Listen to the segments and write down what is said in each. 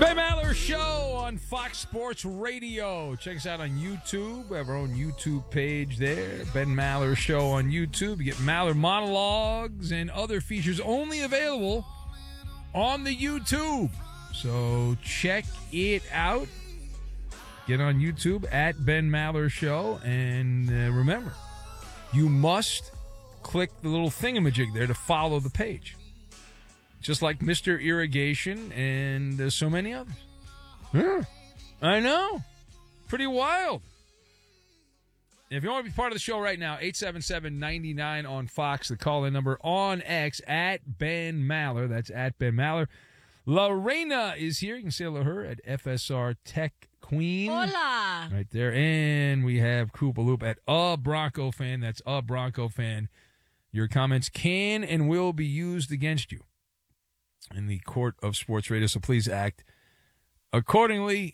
Ben Maller Show on Fox Sports Radio. Check us out on YouTube. We have our own YouTube page there. Ben Maller Show on YouTube. You get Maller monologues and other features only available on the YouTube. So check it out. Get on YouTube at Ben Maller Show. And remember, you must click the little thingamajig there to follow the page. Just like Mr. Irrigation and so many others. Yeah, I know. Pretty wild. If you want to be part of the show right now, 877-99 on Fox, the call-in number on X at Ben Maller. That's at Ben Maller. Lorena is here. You can say hello to her at FSR Tech Queen. Hola. Right there. And we have Koopa Loop at A Bronco Fan. That's A Bronco Fan. Your comments can and will be used against you in the court of sports radio, so please act accordingly.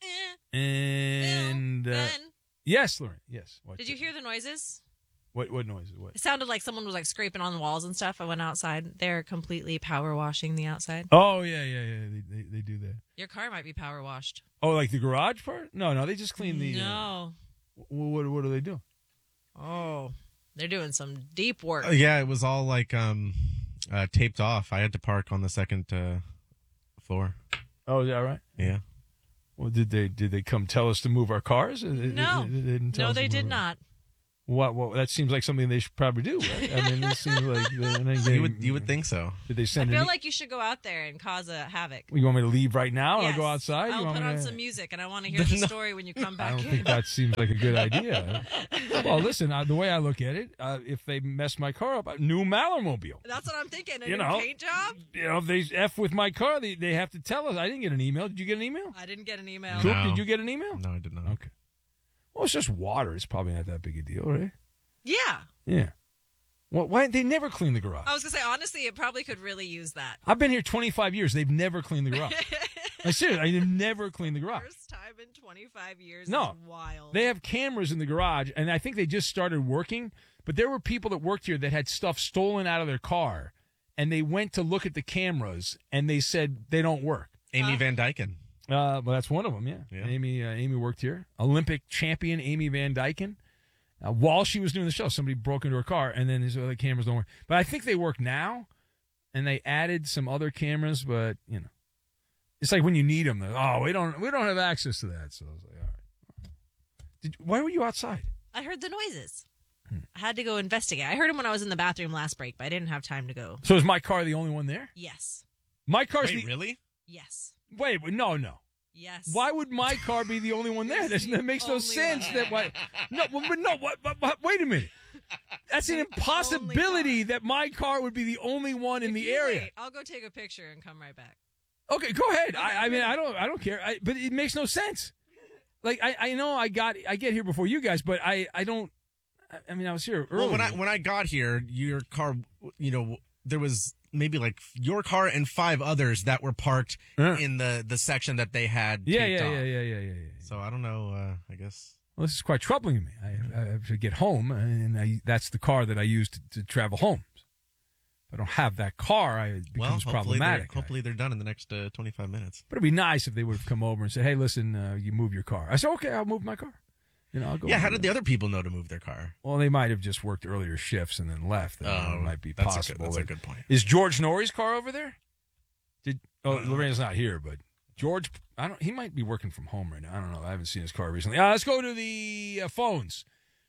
And yes, Lauren. Yes. What? Did you hear the noises? What noises? What? It sounded like someone was like scraping on the walls and stuff. I went outside. They're completely power washing the outside. Oh yeah. They do that. Your car might be power washed. Oh, like the garage part? No, they just clean the. No. What do they do? Oh, they're doing some deep work. Yeah, it was all like taped off. I had to park on the second floor. Oh, is that right? Yeah. Well, did they come tell us to move our cars? No. They did not. What? That seems like something they should probably do, right? I mean, it seems like You would think so. Did they I send? feel like you should go out there and cause a havoc. You want me to leave right now Yes. or go outside? I'll You want put me on to... some music, and I want to hear the story when you come back I don't in. think that seems like a good idea. Well, listen, the way I look at it, if they mess my car up, a new Mallermobile. That's what I'm thinking. A You new know. paint job? If they F with my car, they have to tell us. I didn't get an email. Did you get an email? I didn't get an email. Coop, No. did you get an email? No, I did not. Okay. Well, it's just water. It's probably not that big a deal, right? Yeah. Yeah. Well, why they never clean the garage? I was going to say, honestly, it probably could really use that. I've been here 25 years. They've never cleaned the garage. I seriously, they've never cleaned the garage. First time in 25 years. No. Is wild. They have cameras in the garage, and I think they just started working. But there were people that worked here that had stuff stolen out of their car, and they went to look at the cameras, and they said they don't work. Amy Van Dyken. Well, that's one of them, yeah. Yeah. Amy worked here. Olympic champion Amy Van Dyken. While she was doing the show, somebody broke into her car, and then his other cameras don't work. But I think they work now, and they added some other cameras. But it's like when you need them. We don't have access to that. So I was like, all right. Why were you outside? I heard the noises. I had to go investigate. I heard them when I was in the bathroom last break, but I didn't have time to go. So is my car the only one there? Yes. My car's Wait, really? Yes. Wait, no. Yes. Why would my car be the only one there? That makes no Only sense. one. That why? No, wait a minute. That's an impossibility that my car would be the only one in the area. Wait, I'll go take a picture and come right back. Okay, go ahead. I mean, I don't care. But it makes no sense. Like I know I get here before you guys, but I don't. I mean, I was here early. Well, when I got here, your car, there was maybe like your car and 5 others that were parked in the section that they had. Yeah. So I don't know. I guess. Well, this is quite troubling to me. I have to get home, and that's the car that I use to travel home. If I don't have that car, it becomes problematic. Hopefully they're done in the next 25 minutes. But it'd be nice if they would have come over and said, "Hey, listen, you move your car." I said, "Okay, I'll move my car." I'll go. Yeah, how did the other people know to move their car? Well, they might have just worked earlier shifts and then left. It might be possible. That's a good point. Is George Norrie's car over there? Lorena's not here, but George, he might be working from home right now. I don't know. I haven't seen his car recently. Let's go to the phones.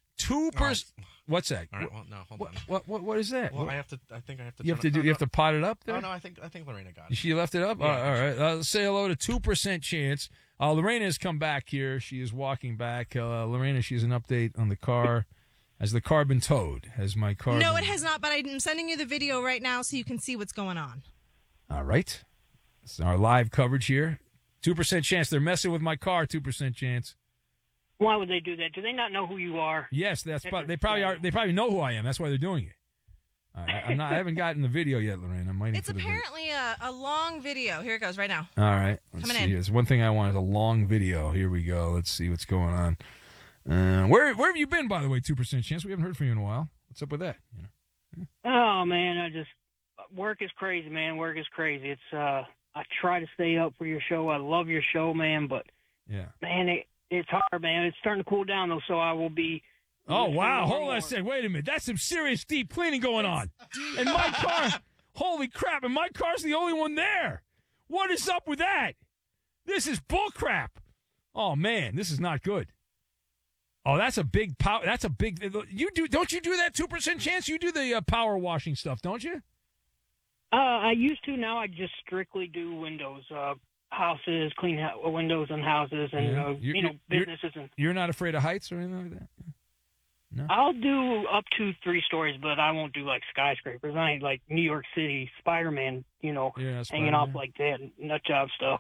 2%. What's that? All right. Well, no, hold on. What is that? Well, I think I have to. You have to pot it up there. Oh no, I think Lorena got it. She left it up. Yeah, all right. Let's say hello to 2% chance. Lorena has come back here. She is walking back. Lorena, she's an update on the car. Has the car been towed? Has my car? No, it has not. But I'm sending you the video right now so you can see what's going on. All right. This is our live coverage here. 2% chance they're messing with my car. 2% chance. Why would they do that? Do they not know who you are? Yes, they probably are. They probably know who I am. That's why they're doing it. I haven't gotten the video yet, Lorraine. I'm waiting It's for the video. apparently a long video. Here it goes right now. All right. Let's Coming see. in. There's one thing I want is a long video. Here we go. Let's see what's going on. Where have you been, by the way? 2% chance. We haven't heard from you in a while. What's up with that? Oh man, work is crazy, man. Work is crazy. It's I try to stay up for your show. I love your show, man. But Yeah. man, it's hard, man. It's starting to cool down though, so I will be. Oh, wow. listening Hold on more. a second. Wait a minute. That's some serious deep cleaning going on. And my car, holy crap, and my car's the only one there. What is up with that? This is bull crap. Oh, man, this is not good. Oh, that's a big power. That's a big. Don't you do that 2% chance? You do the power washing stuff, don't you? I used to. Now I just strictly do windows, houses, clean windows and houses, and Yeah. You're- businesses. And You're not afraid of heights or anything like that? I'll do up to 3 stories, but I won't do like skyscrapers. I ain't like New York City Spider-Man, Yeah, hanging Spider-Man. off like that, nut job stuff.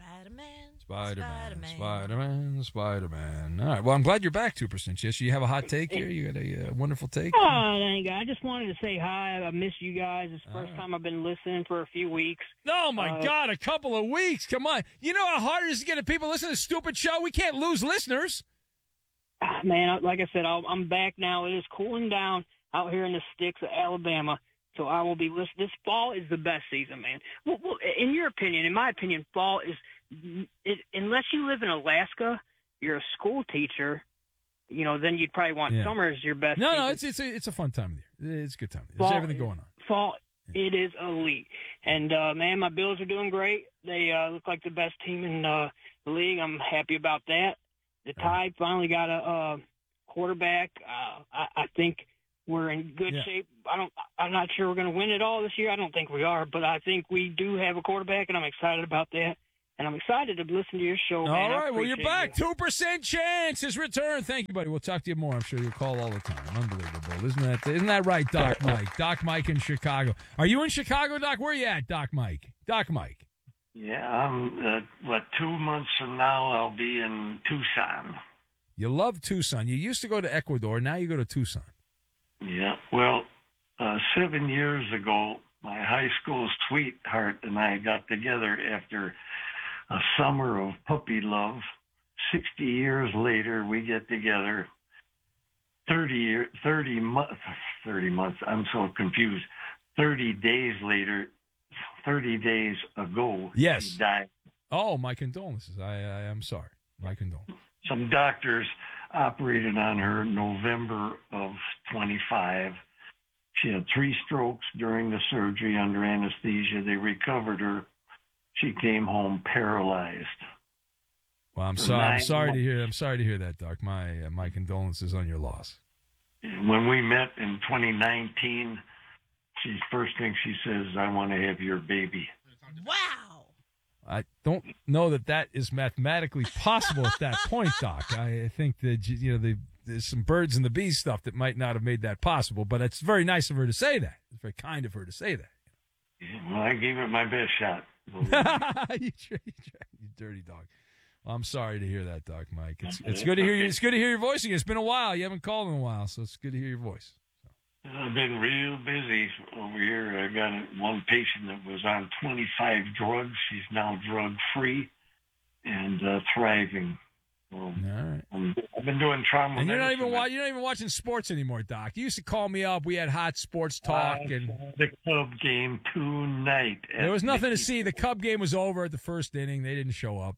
Spider-Man. All right. Well, I'm glad you're back 2%. Yes, you have a hot take here. You got a wonderful take. Oh, dang, I just wanted to say hi. I miss you guys. It's the first time I've been listening for a few weeks. Oh, my God, a couple of weeks. Come on. You know how hard it is to get people to listen to this stupid show? We can't lose listeners. Man, like I said, I'm back now. It is cooling down out here in the sticks of Alabama, so I will be listening. This fall is the best season, man. Well, in your opinion, in my opinion, fall is unless you live in Alaska, you're a school teacher, then you'd probably want summer as your best No, season. it's a fun time of the year. It's a good time. There's Fall- everything going on. Fall, it is elite. And, man, my Bills are doing great. They look like the best team in the league. I'm happy about that. The Tide finally got a quarterback. I think we're in good shape. I'm not sure we're going to win it all this year. I don't think we are, but I think we do have a quarterback, and I'm excited about that. And I'm excited to listen to your show, man. All I right, well, you're appreciate back. 2% chance is returned. Thank you, buddy. We'll talk to you more. I'm sure you'll call all the time. Unbelievable. Isn't that right, Doc Mike? Doc Mike in Chicago. Are you in Chicago, Doc? Where you at, Doc Mike? Doc Mike. Yeah, I'm, 2 months from now, I'll be in Tucson. You love Tucson. You used to go to Ecuador. Now you go to Tucson. Yeah, well, 7 years ago, my high school sweetheart and I got together after a summer of puppy love. 60 years later, we get together. 30 months, I'm so confused. 30 days later, 30 days ago, Yes. she died. Oh, my condolences. I am sorry. My condolences. Some doctors operated on her November of 25. She had 3 strokes during the surgery under anesthesia. They recovered her. She came home paralyzed. Well, I'm sorry to hear that, Doc. My condolences on your loss. When we met in 2019, first thing she says, "I want to have your baby." Wow. I don't know that is mathematically possible at that point, Doc. I think that there's some birds and the bees stuff that might not have made that possible, but it's very nice of her to say that. It's very kind of her to say that. Well, I gave it my best shot. you dirty dog. Well, I'm sorry to hear that, Doc Mike. It's good to hear you. It's good to hear your voice again. It's been a while. You haven't called in a while, so it's good to hear your voice. I've been real busy over here. I got one patient that was on 25 drugs. She's now drug-free and thriving. All right. I've been doing trauma. And you're not medicine. even watching sports anymore, Doc. You used to call me up. We had hot sports talk, and the Cub game tonight. there was nothing to see. The Cub game was over at the first inning. They didn't show up.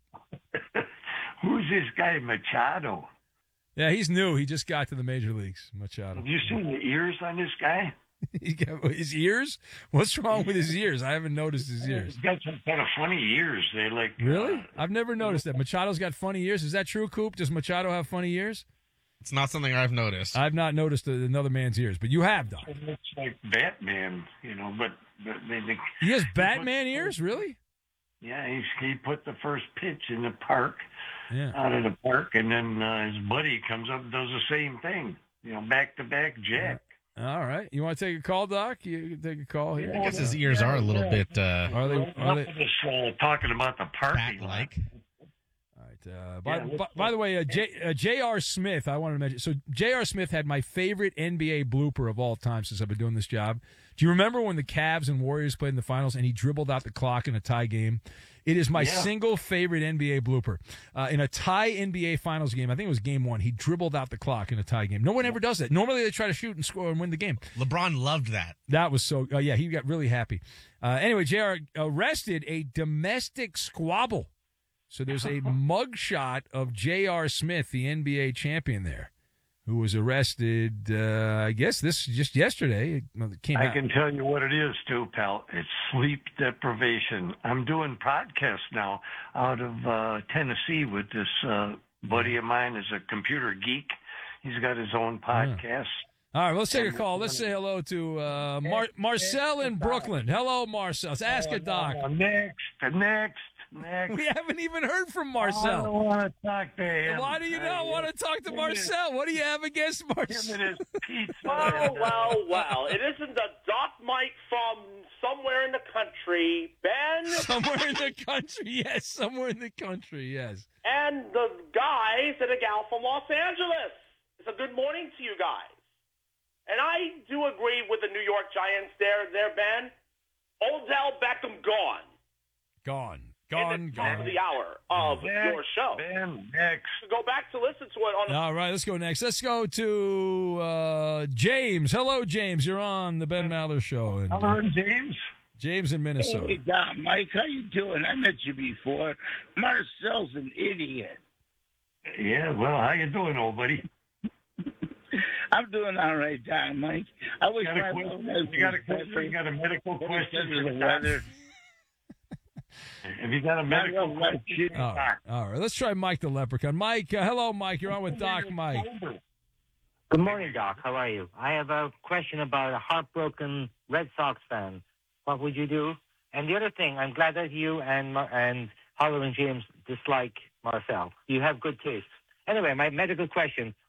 Who's this guy, Machado? Yeah, he's new. He just got to the major leagues, Machado. Have you seen the ears on this guy? His ears? What's wrong with his ears? I haven't noticed his ears. He's got some kind of funny ears. They like Really? I've never noticed that. Machado's got funny ears. Is that true, Coop? Does Machado have funny ears? It's not something I've noticed. I've not noticed another man's ears, but you have, Doc. It looks like Batman, but they He has Batman ears? Really? Yeah, he put the first pitch in the park, Yeah. out of the park, and then his buddy comes up and does the same thing. Back-to-back jack. All right. You want to take a call, Doc? You can take a call here. I guess his ears are a little bit Are they? Just talking about the parking lot. bat-like. All right. By the way, J.R. Smith, I wanted to mention. So J.R. Smith had my favorite NBA blooper of all time since I've been doing this job. Do you remember when the Cavs and Warriors played in the finals and he dribbled out the clock in a tie game? It is my Yeah. single favorite NBA blooper. In a tie NBA Finals game, I think it was game 1, he dribbled out the clock in a tie game. No one ever does that. Normally they try to shoot and score and win the game. LeBron loved that. That was so, yeah, he got really happy. Anyway, JR arrested a domestic squabble. So there's a mugshot of J.R. Smith, the NBA champion there, who was arrested, I guess this just yesterday. It came I out. can tell you what it is, too, pal. It's sleep deprivation. I'm doing podcasts now out of Tennessee with this buddy of mine is a computer geek. He's got his own podcast. All right, let's take a call. Let's say hello to Marcel in Brooklyn. Hello, Marcel. Let's ask a doc. Next. We haven't even heard from I Marcel. don't want to talk to him. Why do you not want to talk to Marcel? What do you have against Him Marcel? and his pizza. Well. It isn't the Doc Mike from somewhere in the country, Ben, Somewhere in the country, yes. Somewhere in the country, yes. and the guys and a gal from Los Angeles. It's a good morning to you guys. And I do agree with the New York Giants there, Ben. Odell Beckham gone. Gone. In the top of the hour of your show. Ben, next. Go back to listen to it on the All right, let's go next. Let's go to James. Hello, James. You're on the Ben Maller Show. And, Hello, James. James in Minnesota. Hey, Don, Mike, how you doing? I met you before. Marcel's an idiot. Yeah, well, how you doing, old buddy? I'm doing all right, Don, Mike. I wish You got a my question? You got a question? You got a medical question? for the weather. Have you got a medical question? All right, let's try Mike the Leprechaun. Mike, hello, Mike. You're on with Doc Mike. Good morning, Doc. How are you? I have a question about a heartbroken Red Sox fan. What would you do? And the other thing, I'm glad that you and Hollow and James dislike Marcel. You have good taste. Anyway, my medical question.